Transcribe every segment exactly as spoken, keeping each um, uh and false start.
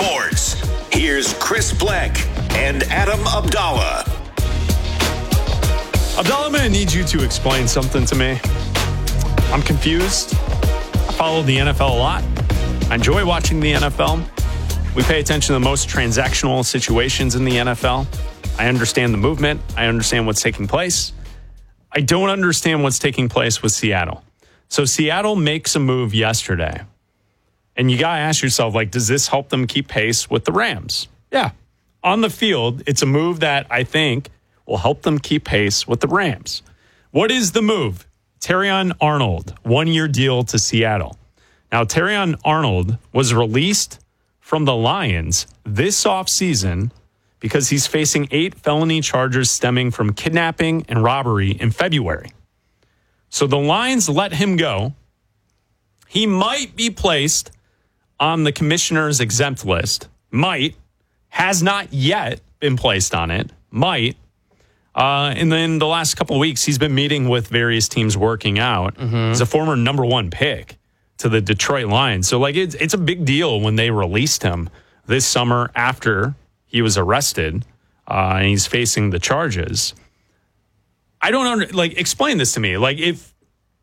Sports. Here's Chris Bleck and Adam Abdallah. Abdallah, I'm going to need you to explain something to me. I'm confused. I follow the N F L a lot. I enjoy watching the N F L. We pay attention to the most transactional situations in the N F L. I understand the movement. I understand what's taking place. I don't understand what's taking place with Seattle. So Seattle makes a move yesterday. And you got to ask yourself, like, does this help them keep pace with the Rams? Yeah. On the field, it's a move that I think will help them keep pace with the Rams. What is the move? Terrion Arnold, one-year deal to Seattle. Now, Terrion Arnold was released from the Lions this offseason because he's facing eight felony charges stemming from kidnapping and robbery in February. So the Lions let him go. He might be placed on the commissioner's exempt list. Might. Has not yet been placed on it. Might. Uh, and then the last couple of weeks, he's been meeting with various teams working out. Mm-hmm. He's a former number one pick to the Detroit Lions. So, like, it's, it's a big deal when they released him this summer after he was arrested uh, and he's facing the charges. I don't under, like, explain this to me. Like, if,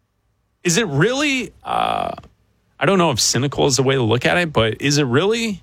is it really, uh, I don't know if cynical is the way to look at it, but is it really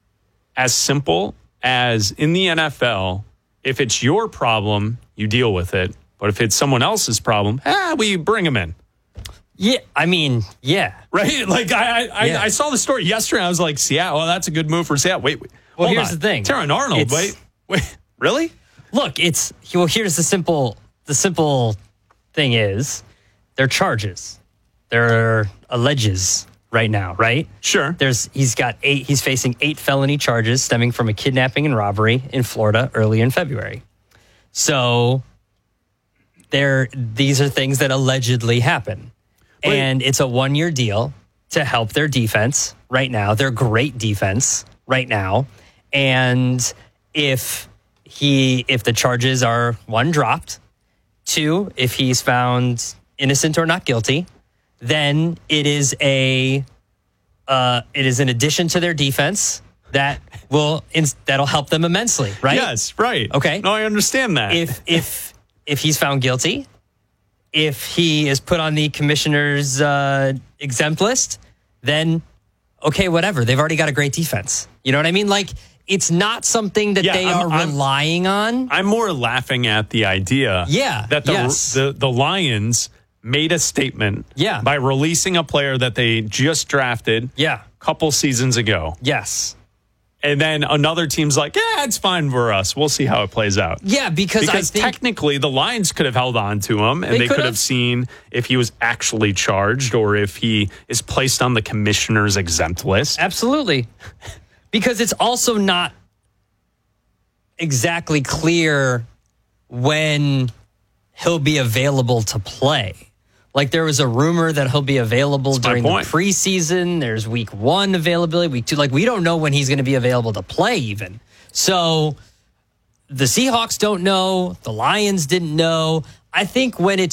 as simple as in the N F L, if it's your problem, you deal with it. But if it's someone else's problem, ah, we bring him in. Yeah, I mean, yeah. Right? Like, I I, yeah. I I saw the story yesterday. I was like, Seattle, well, that's a good move for Seattle. Wait, wait. Well, hold here's on. the thing. Terrion Arnold, It's, wait, wait. Really? Look, it's, well, here's the simple, the simple thing is, they're charges. They're alleges right now, right? Sure. There's, he's got eight, he's facing eight felony charges stemming from a kidnapping and robbery in Florida early in February. So, there, these are things that allegedly happen. Wait. And it's a one-year deal to help their defense right now. Their great defense right now. And if he, if the charges are, one, dropped, two, if he's found innocent or not guilty, then it is a, uh, it is an addition to their defense that will, that'll help them immensely, right? Yes, right. Okay. No, I understand that. If, if, if he's found guilty, if he is put on the commissioner's uh, exempt list, then okay, whatever. They've already got a great defense. You know what I mean? Like, it's not something that yeah, they I'm, are I'm, relying on. I'm more laughing at the idea yeah, that the, yes. the, the Lions made a statement yeah. by releasing a player that they just drafted yeah. a couple seasons ago. Yes. And then another team's like, yeah, it's fine for us. We'll see how it plays out. Yeah, because, because I think technically the Lions could have held on to him and they, they could have seen if he was actually charged or if he is placed on the commissioner's exempt list. Absolutely. Because it's also not exactly clear when he'll be available to play. Like, there was a rumor that he'll be available That's during the point. preseason. There's week one availability, week two. Like, we don't know when he's going to be available to play even. So the Seahawks don't know. The Lions didn't know. I think when it's